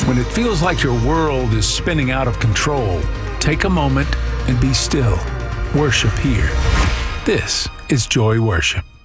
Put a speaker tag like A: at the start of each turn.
A: When it feels like your world is spinning out of control, take a moment and be still. Worship here. This is Joy Worship.